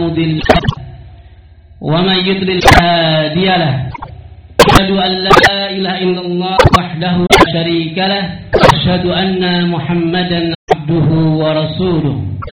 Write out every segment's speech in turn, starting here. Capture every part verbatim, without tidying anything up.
مضل له ومن يضلل فلا هادي له أشهد أن لا إله إلا الله وحده لا شريك له وأشهد أن محمدا عبده ورسوله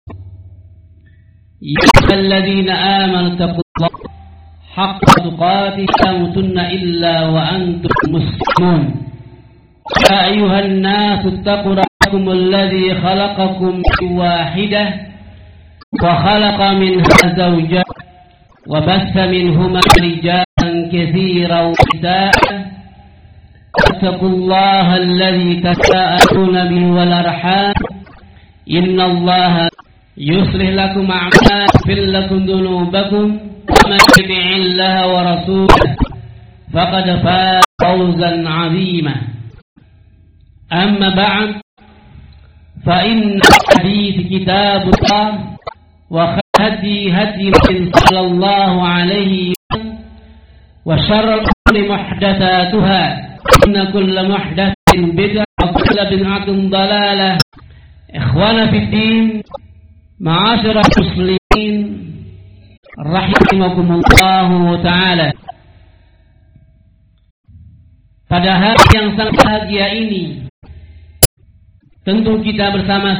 يا أيها الذين آمنوا اتقوا الله حق تقاته لا تموتن إلا وأنتم مسلمون يا أيها الناس اتقوا ربكم الذي خلقكم من واحدة وخلق منها زوجها وبث منهما رجالا كثيرا ونساء واتقوا الله الذي تساءلون به والأرحام إن الله يصلح لكم أعمالكم ويغفر لكم ذنوبكم ومن يطع الله ورسوله فقد فاز فوزا عظيما أما بعد فإن الحديث كتاب الله وخير هدي هدي صلى الله عليه وسلم وشر الأمور محدثاتها إن كل محدثة بدعة وكل بدعة ضلالة. إخوانا في الدين معاشر المسلمين rahimakumullahu ta'ala. Pada hari yang sangat bahagia ini tentu kita bersama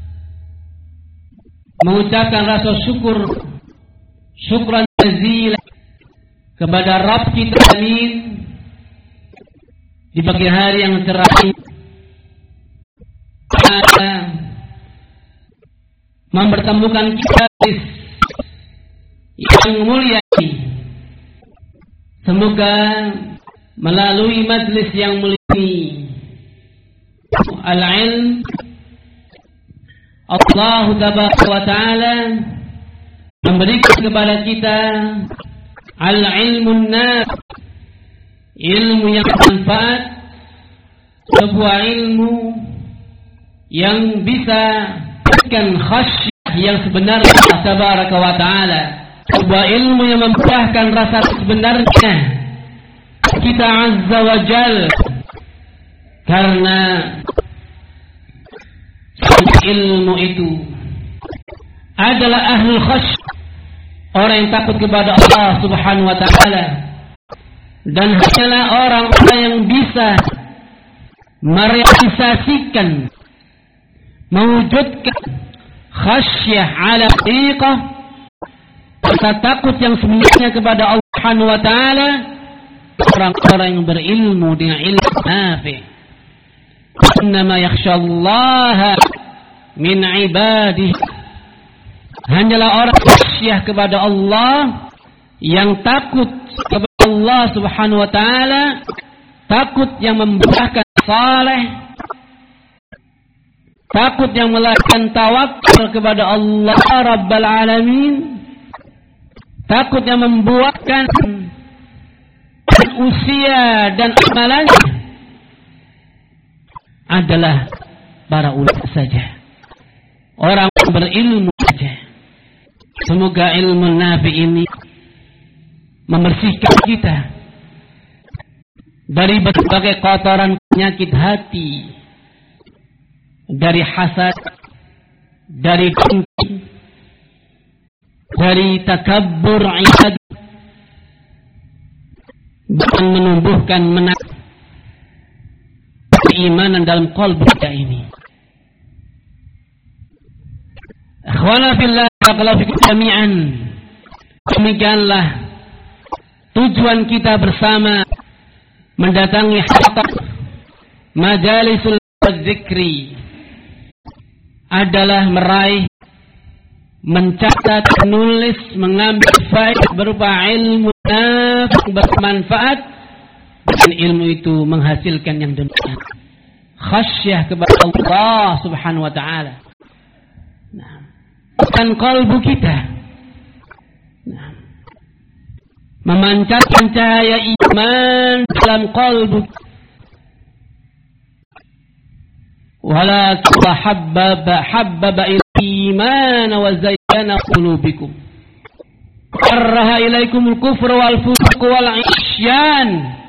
mengucapkan rasa syukur syukran jazilan kepada Rabb kita amin di pagi hari yang cerah ini mempertemukan kita yang mulia ini. Semoga melalui majlis yang mulia ini al-ilm Allah tabaraka wa ta'ala memberikan kepada kita al-ilmun nafi', ilmu yang bermanfaat, sebuah ilmu yang bisa memberikan khasyah yang sebenarnya Allah tabaraka wa ta'ala, sebuah ilmu yang membuahkan rasa sebenarnya kita azza wa jal, karena ilmu itu adalah ahlul khasyah, orang yang takut kepada Allah subhanahu wa ta'ala, dan hanyalah orang-orang yang bisa merealisasikan, mewujudkan khasyah ala haqiqah, rasa takut yang sebenarnya kepada Allah subhanahu wa ta'ala, orang-orang yang berilmu dengan ilmu nafi'. Innama yakhshallaha min ibadihi, hanyalah orang khasyah kepada Allah, yang takut kepada Allah subhanahu wa ta'ala, takut yang membuahkan saleh, takut yang melakukan tawakal kepada Allah Rabbal Alamin, takut yang membuahkan usia dan amalannya adalah para ulama saja, orang berilmu saja. Semoga ilmu nafi ini membersihkan kita dari berbagai kotoran penyakit hati, dari hasad, dari dengki, dari takabbur ibad, dan menumbuhkan menak keimanan dalam qalb kita ini. Akhwana fillah barakallahu fikum jami'an. Demikianlah tujuan kita bersama mendatangi halaqah majalisul dzikri adalah meraih, mencatat, menulis, mengambil faedah berupa ilmu yang bermanfaat, dan ilmu itu menghasilkan yang demikian, khasyah kepada Allah subhanahu wa ta'ala. Nah, bukan kalbu kita, nah, memancarkan cahaya iman dalam kalbu, walakin habbaba habbaba iman wa zayyana qulubikum karaha ilaikumul kufra wal fusuq wal isyan